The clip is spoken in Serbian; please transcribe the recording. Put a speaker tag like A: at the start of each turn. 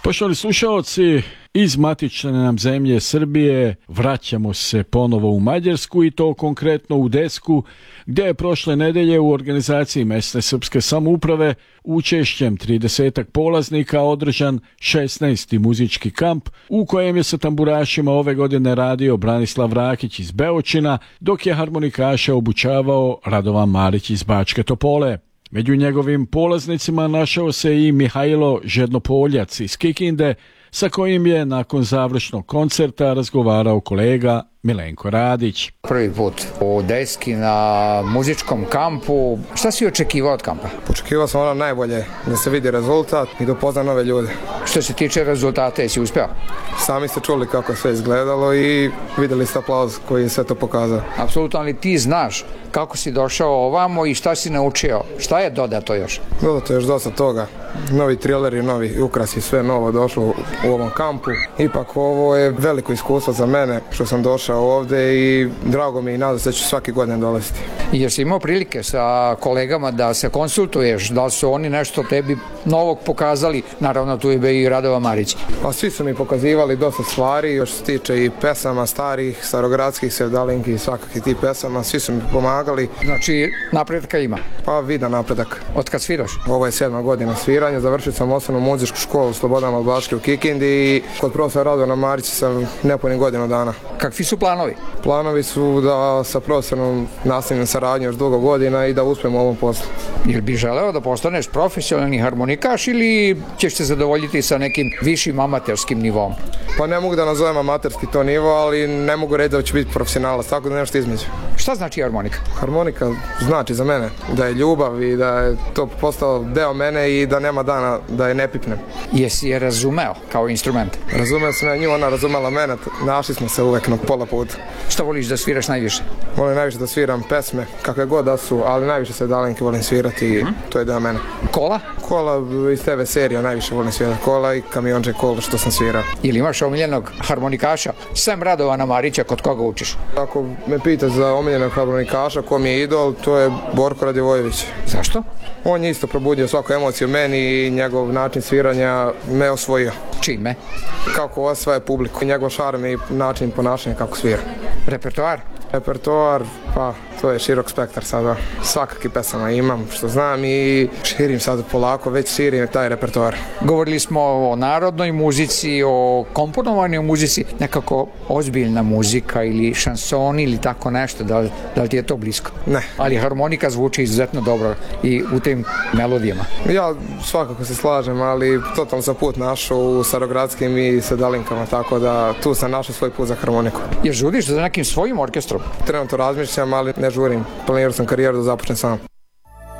A: Poštovani slušalci, iz matične nam zemlje Srbije vraćamo se ponovo u Mađarsku i to konkretno u Desku, gdje je prošle nedelje u organizaciji mesne srpske samouprave učešćem 30 polaznika održan 16. muzički kamp u kojem je sa tamburašima ove godine radio Branislav Rakić iz Beočina, dok je harmonikaše obučavao Radovan Marić iz Bačke Topole. Među njegovim polaznicima našao se i Mihajlo Žednopoljac iz Kikinde, sa kojim je nakon završnog koncerta razgovarao kolega Milenko Radić.
B: Prvi put u Deski na muzičkom kampu. Šta si očekivao od kampa?
C: Očekivao sam ono najbolje, da se vidi rezultat i da upozna nove ljude.
B: Što se tiče rezultata, jesi uspeo?
C: Sami ste čuli kako je sve izgledalo i vidjeli ste aplauz koji je sve to pokazao.
B: Apsolutno, ali ti znaš kako si došao ovamo i šta si naučio? Šta je dodato još?
C: Dodato je još dosta toga. Novi trileri, novi ukrasi, sve novo došlo u ovom kampu. Ipak ovo je veliko iskustvo za mene što sam došao ovdje i drago mi i nadam se da ću svaki godin dolaziti.
B: Jesi imao prilike sa kolegama da se konsultuješ, da su oni nešto tebi novog pokazali? Naravno tu je i Radovan Marić.
C: Pa svi su mi pokazivali dosta stvari, još se tiče i pesama starih, starogradskih, sevdalinki i svakakih tih pesama, svi su mi pomagali.
B: Znači napretka ima?
C: Pa vidan napredak.
B: Od kad sviraš?
C: Ovo je 7. godina sviranja, završio sam osnovnu muzičku školu Slobodan Malbaški u Kikindi i kod profesora Radovana Marića sam nepunih godinu dana.
B: Kakvi su planovi?
C: Planovi su da sa profesorom nastavim saradnju još dugo godina i da uspem u ovom poslu.
B: Jel bi želeo da postaneš profesionalni harmonikaš ili ćeš se zadovoljiti sa nekim višim amaterskim nivom?
C: Pa ne mogu da nazovem amaterski to nivo, ali ne mogu reći da ću biti profesionalac, tako da nešto između.
B: Šta znači harmonika?
C: Harmonika znači za mene da je ljubav i da je to postao deo mene i da nema dana da je ne pipnem.
B: Jesi je razumeo kao instrument?
C: Razumeo sam ja nju, ona razumela mene, našli smo se uvek na pola puta.
B: Šta voliš da sviraš najviše?
C: Volim najviše da sviram pesme, kakve god da su, ali najviše sevdalinke volim svirati i to je deo mene.
B: Kola?
C: Kola iz TV serija najviše volim svirati, kola i kamionđe kola što sam svirao.
B: Ili imaš omiljenog harmonikaša, sem Radovana Marića, kod koga učiš?
C: Ako me pitaš za omiljenog harmonikaša, ko mi je idol, to je Borko Radivojević.
B: Zašto?
C: On je isto probudio svaku emociju meni i njegov način sviranja me osvojio.
B: Čime?
C: Kako osvaja publiku, njegov šarm i način ponašanja kako svira.
B: Repertoar?
C: Repertoar, pa to je širok spektar sada. Svakakih pesama imam što znam i širim sad polako, već širim taj repertoar.
B: Govorili smo o narodnoj muzici, o komponovanoj muzici, nekako ozbiljna muzika ili šansoni ili tako nešto, da li ti je to blisko?
C: Ne.
B: Ali harmonika zvuči izuzetno dobro i u tim melodijama.
C: Ja svakako se slažem, ali totalno sam put našao u starogradskim i sevdalinkama, tako da tu sam našao svoj put za harmoniku.
B: Jer žuriš za nekim svojim orkestrom?
C: Trenutno razmišljam, ali ne žurim. Planirao sam karijeru da započnem sam.